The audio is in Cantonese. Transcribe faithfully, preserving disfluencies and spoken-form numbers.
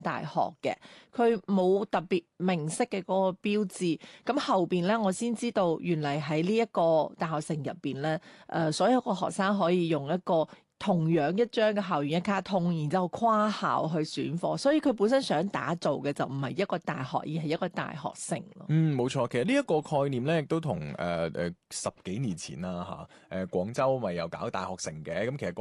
大學嘅，佢冇特別明晰嘅嗰個標誌。咁後邊咧，我先知道原嚟喺呢一個大學城入邊咧，誒、呃、所有個學生可以用一個同樣一張嘅校園一卡通，然之後跨校去選課，所以佢本身想打造嘅就唔係一個大學，而係一個大學城咯。 嗯，冇錯，其實呢一個概念咧，亦都同誒誒十幾年前啦嚇，誒、呃、廣州咪又搞大學城嘅，咁其實